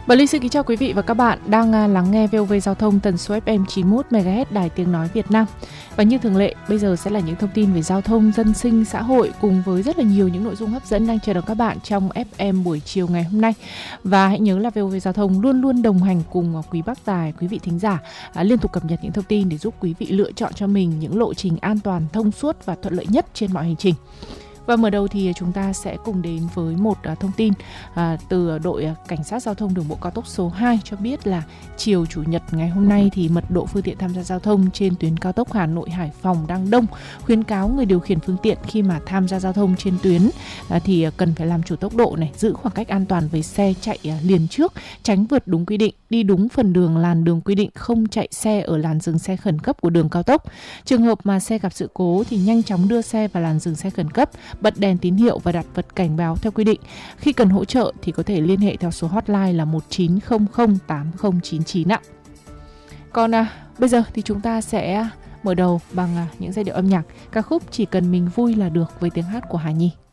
Và Ly xin kính chào quý vị và các bạn đang lắng nghe VOV Giao thông tần số FM 91 MHz Đài Tiếng Nói Việt Nam. Và như thường lệ, bây giờ sẽ là những thông tin về giao thông, dân sinh, xã hội cùng với rất là nhiều những nội dung hấp dẫn đang chờ đón các bạn trong FM buổi chiều ngày hôm nay. Và hãy nhớ là VOV Giao thông luôn luôn đồng hành cùng quý bác tài, quý vị thính giả liên tục cập nhật những thông tin để giúp quý vị lựa chọn cho mình những lộ trình an toàn, thông suốt và thuận lợi nhất trên mọi hành trình. Và mở đầu thì chúng ta sẽ cùng đến với một thông tin từ đội Cảnh sát Giao thông Đường bộ cao tốc số 2 cho biết là chiều Chủ nhật ngày hôm nay thì mật độ phương tiện tham gia giao thông trên tuyến cao tốc Hà Nội - Hải Phòng đang đông. Khuyến cáo người điều khiển phương tiện khi mà tham gia giao thông trên tuyến thì cần phải làm chủ tốc độ này, giữ khoảng cách an toàn với xe chạy liền trước, tránh vượt đúng quy định, đi đúng phần đường làn đường quy định, không chạy xe ở làn dừng xe khẩn cấp của đường cao tốc. Trường hợp mà xe gặp sự cố thì nhanh chóng đưa xe vào làn dừng xe khẩn cấp, bật đèn tín hiệu và đặt vật cảnh báo theo quy định. Khi cần hỗ trợ thì có thể liên hệ theo số hotline là 1900 8099 ạ. Còn bây giờ thì chúng ta sẽ mở đầu bằng những giai điệu âm nhạc ca khúc Chỉ cần mình vui là được với tiếng hát của Hà Nhi.